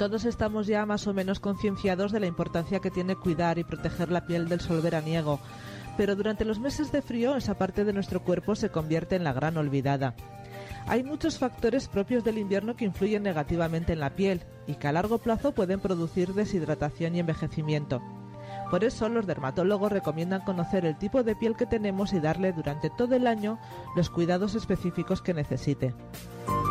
Todos estamos ya más o menos concienciados de la importancia que tiene cuidar y proteger la piel del sol veraniego, pero durante los meses de frío esa parte de nuestro cuerpo se convierte en la gran olvidada. Hay muchos factores propios del invierno que influyen negativamente en la piel y que a largo plazo pueden producir deshidratación y envejecimiento. Por eso los dermatólogos recomiendan conocer el tipo de piel que tenemos y darle durante todo el año los cuidados específicos que necesite.